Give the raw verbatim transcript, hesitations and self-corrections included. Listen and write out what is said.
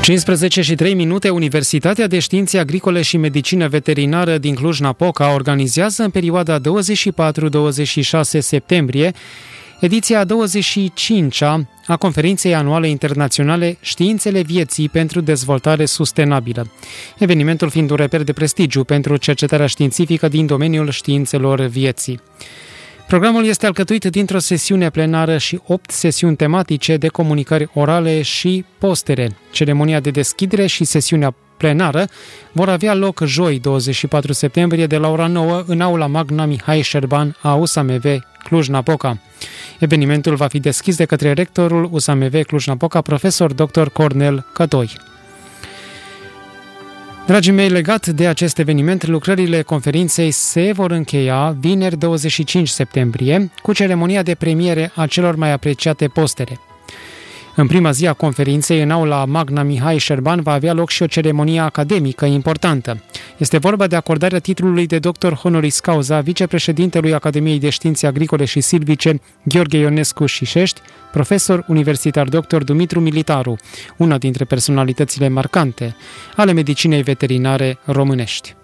cincisprezece și trei minute, Universitatea de Științe Agricole și Medicină Veterinară din Cluj-Napoca organizează în perioada douăzeci și patru - douăzeci și șase septembrie ediția a douăzeci și cincea a Conferinței Anuale Internaționale Științele Vieții pentru Dezvoltare Sustenabilă, evenimentul fiind un reper de prestigiu pentru cercetarea științifică din domeniul științelor vieții. Programul este alcătuit dintr-o sesiune plenară și opt sesiuni tematice de comunicări orale și postere. Ceremonia de deschidere și sesiunea plenară vor avea loc joi, douăzeci și patru septembrie, de la ora nouă în aula Magna Mihai Șerban a U S A M V Cluj-Napoca. Evenimentul va fi deschis de către rectorul U S A M V Cluj-Napoca, profesor doctor Cornel Cătoi. Dragii mei, legat de acest eveniment, lucrările conferinței se vor încheia vineri douăzeci și cinci septembrie cu ceremonia de premiere a celor mai apreciate postere. În prima zi a conferinței, în aula Magna Mihai Șerban, va avea loc și o ceremonie academică importantă. Este vorba de acordarea titlului de doctor honoris causa vicepreședintelui Academiei de Științe Agricole și Silvice, Gheorghe Ionescu Șișești, profesor universitar doctor Dumitru Militaru, una dintre personalitățile marcante ale medicinei veterinare românești.